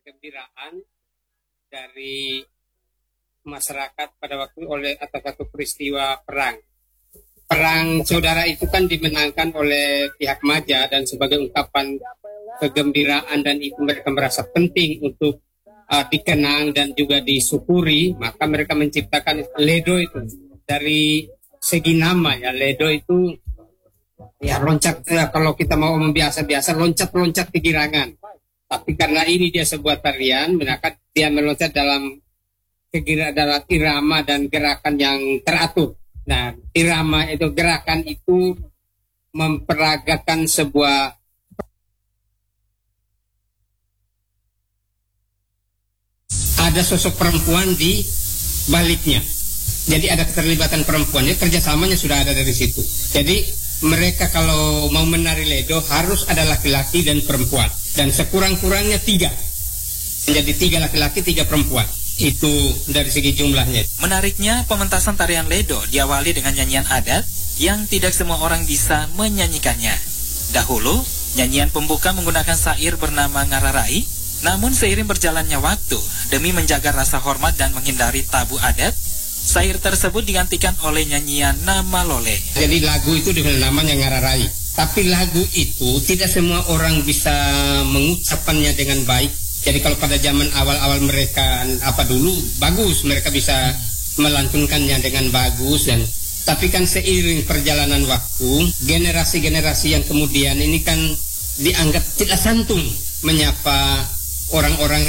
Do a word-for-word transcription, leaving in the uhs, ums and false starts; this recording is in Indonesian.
kegembiraan dari masyarakat pada waktu oleh atas satu peristiwa perang. Perang saudara itu kan dimenangkan oleh pihak Maja, dan sebagai ungkapan kegembiraan dan itu mereka merasa penting untuk uh, dikenang dan juga disyukuri, maka mereka menciptakan Ledo itu. Dari segi nama ya, Ledo itu ya loncat, ya, kalau kita mau membiasa-biasa loncat-loncat kegirangan. Tapi karena ini dia sebuah tarian, maka dia meloncat dalam kegiraan, dalam irama dan gerakan yang teratur. Nah, irama itu, gerakan itu memperagakan sebuah ada sosok perempuan di baliknya. Jadi ada keterlibatan perempuannya, kerjasamanya sudah ada dari situ. Jadi mereka kalau mau menari Ledo harus ada laki-laki dan perempuan, dan sekurang-kurangnya tiga. Menjadi tiga laki-laki, tiga perempuan. Itu dari segi jumlahnya. Menariknya, pementasan tarian Ledo diawali dengan nyanyian adat yang tidak semua orang bisa menyanyikannya. Dahulu, nyanyian pembuka menggunakan syair bernama Ngararai, namun seiring berjalannya waktu, demi menjaga rasa hormat dan menghindari tabu adat, syair tersebut digantikan oleh nyanyian Nama Lole. Jadi lagu itu dengan namanya Ngararai. Tapi lagu itu tidak semua orang bisa mengucapkannya dengan baik. Jadi kalau pada zaman awal-awal mereka apa dulu bagus, mereka bisa melantunkannya dengan bagus, dan tapi kan seiring perjalanan waktu, generasi-generasi yang kemudian ini kan dianggap tidak santun menyapa orang-orang